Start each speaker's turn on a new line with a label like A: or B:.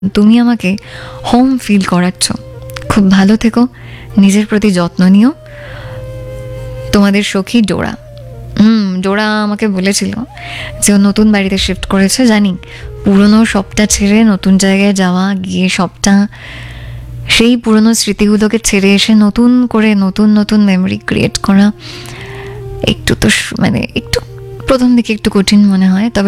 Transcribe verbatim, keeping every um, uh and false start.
A: তুমি আমাকে home feel করাচ্ছ। খুব ভালো থেকো, নিজের প্রতি যত্ন নিও। তোমাদের সখী ডোরা। হুম ডোরা আমাকে বলেছিল যে ও নতুন বাড়িতে শিফট করেছে। জানি, পুরনো সবটা ছেড়ে নতুন জায়গায় যাওয়া, গিয়ে সবটা সেই পুরনো স্মৃতিগুলোকে ছেড়ে এসে নতুন করে নতুন নতুন মেমোরি ক্রিয়েট করা একটু তো স- মানে একটু প্রথম দিকে একটু কঠিন মনে হয়, তবে